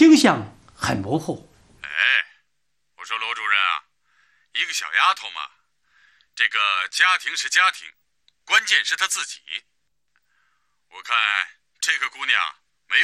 倾向很模糊。 哎，我说罗主任啊，一个小丫头嘛，这个家庭是家庭，关键是她自己。我看这个姑娘